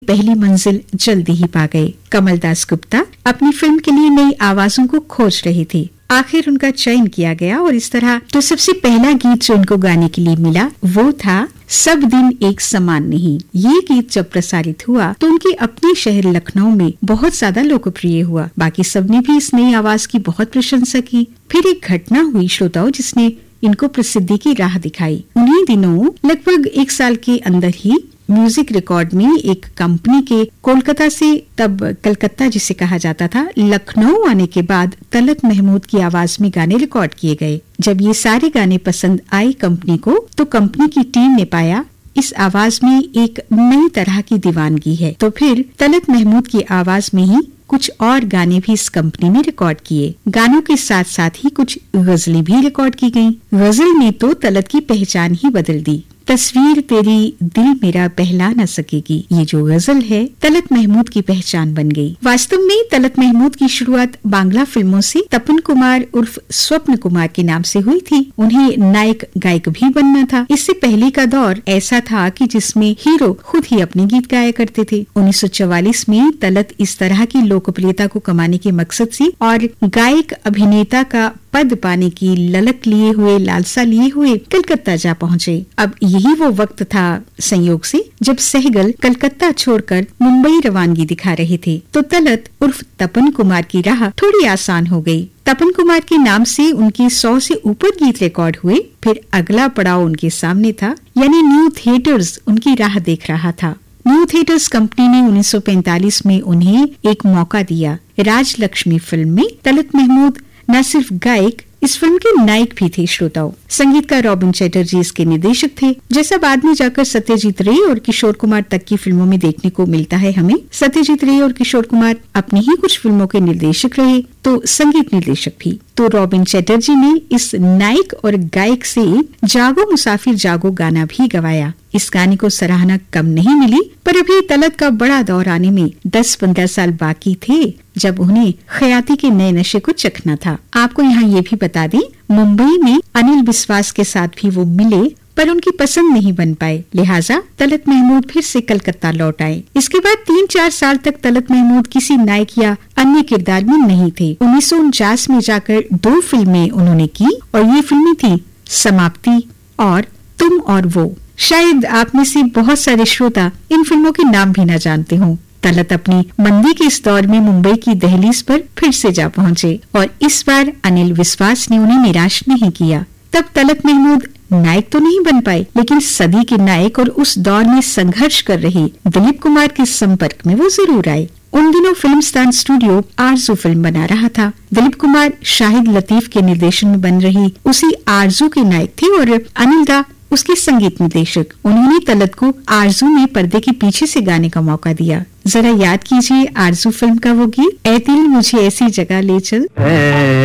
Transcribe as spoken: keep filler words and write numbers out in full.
पहली मंजिल जल्दी ही पा गए। कमल दास गुप्ता अपनी फिल्म के लिए नई आवाजों को खोज रहे थे। आखिर उनका चयन किया गया और इस तरह तो सबसे पहला गीत जो उनको गाने के लिए मिला वो था सब दिन एक समान नहीं। ये गीत जब प्रसारित हुआ तो उनके अपने शहर लखनऊ में बहुत ज्यादा लोकप्रिय हुआ। बाकी सबने भी इस नई आवाज की बहुत प्रशंसा की। फिर एक घटना हुई श्रोताओं जिसने इनको प्रसिद्धि की राह दिखाई। उन्हीं दिनों लगभग एक साल के अंदर ही म्यूजिक रिकॉर्ड में एक कंपनी के कोलकाता से, तब कलकत्ता जिसे कहा जाता था, लखनऊ आने के बाद तलत महमूद की आवाज में गाने रिकॉर्ड किए गए। जब ये सारे गाने पसंद आए कंपनी को तो कंपनी की टीम ने पाया इस आवाज में एक नई तरह की दीवानगी है। तो फिर तलत महमूद की आवाज में ही कुछ और गाने भी इस कंपनी में रिकॉर्ड किए। गानों के साथ साथ ही कुछ गजलें भी रिकॉर्ड की गईं। गजल ने तो तलत की पहचान ही बदल दी। तस्वीर तेरी दिल मेरा बहला न सकेगी, ये जो गजल है तलत महमूद की पहचान बन गई। वास्तव में तलत महमूद की शुरुआत बांग्ला फिल्मों से तपन कुमार उर्फ स्वप्न कुमार के नाम से हुई थी। उन्हें नायक गायक भी बनना था। इससे पहले का दौर ऐसा था कि जिसमें हीरो खुद ही अपने गीत गाया करते थे। उन्नीस सौ चौवालीस में तलत इस तरह की लोकप्रियता को कमाने के मकसद से और गायक अभिनेता का पद पाने की ललक लिए हुए, लालसा लिए हुए कलकत्ता जा पहुँचे। अब यही वो वक्त था संयोग से जब सहगल कलकत्ता छोड़कर मुंबई रवानगी दिखा रहे थे। तो तलत उर्फ तपन कुमार की राह थोड़ी आसान हो गई। तपन कुमार के नाम से उनके सौ से ऊपर गीत रिकॉर्ड हुए। फिर अगला पड़ाव उनके सामने था, यानी न्यू थिएटर्स उनकी राह देख रहा था। न्यू थिएटर्स कंपनी ने उन्नीस सौ पैंतालीस में उन्हें एक मौका दिया। राजलक्ष्मी फिल्म में तलत महमूद न सिर्फ गायक, इस फिल्म के नायक भी थे। श्रोताओं, संगीतकार रॉबिन चैटर्जी इसके निर्देशक थे, जैसा बाद में जाकर सत्यजीत रे और किशोर कुमार तक की फिल्मों में देखने को मिलता है हमें। सत्यजीत रे और किशोर कुमार अपनी ही कुछ फिल्मों के निर्देशक रहे तो संगीत निर्देशक भी। तो रॉबिन चैटर्जी ने इस नायक और गायक से जागो मुसाफिर जागो गाना भी गवाया। इस गाने को सराहना कम नहीं मिली, पर अभी तलत का बड़ा दौर आने में दस पंद्रह साल बाकी थे जब उन्हें खयाती के नए नशे को चखना था। आपको यहाँ ये भी बता दें, मुंबई में अनिल विश्वास के साथ भी वो मिले पर उनकी पसंद नहीं बन पाए, लिहाजा तलत महमूद फिर से कलकत्ता लौट आए। इसके बाद तीन चार साल तक तलत महमूद किसी नायक या अन्य किरदार में नहीं थे। उन्नीस सौ उनचास में जाकर दो फिल्में उन्होंने की और ये फिल्में थी समाप्ति और तुम और वो। शायद आप में से बहुत सारे श्रोता इन फिल्मों के नाम भी न जानते हों। तलत अपनी मंदी के इस दौर में मुंबई की दहलीज पर फिर से जा पहुंचे और इस बार अनिल विश्वास ने उन्हें निराश नहीं किया। तब तलत महमूद नायक तो नहीं बन पाए, लेकिन सदी के नायक और उस दौर में संघर्ष कर रहे दिलीप कुमार के संपर्क में वो जरूर आए। उन दिनों फिल्मस्तान स्टूडियो आरजू फिल्म बना रहा था। दिलीप कुमार शाहिद लतीफ के निर्देशन में बन रही उसी आरजू के नायक थे और अनिल दा उसके संगीत निर्देशक। उन्होंने तलत को आरजू में पर्दे के पीछे से गाने का मौका दिया। जरा याद कीजिए आरजू फिल्म का वो गीत, ऐ दिल मुझे ऐसी जगह ले चल।